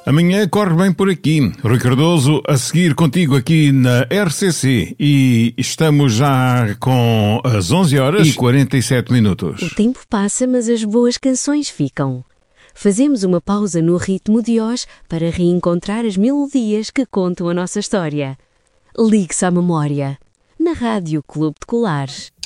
Amanhã corre bem por aqui. Rui Cardoso a seguir contigo aqui na RCC e estamos já com as 11h47. O tempo passa, mas as boas canções ficam. Fazemos uma pausa no ritmo de hoje para reencontrar as melodias que contam a nossa história. Ligue-se à memória, na Rádio Clube de Colares.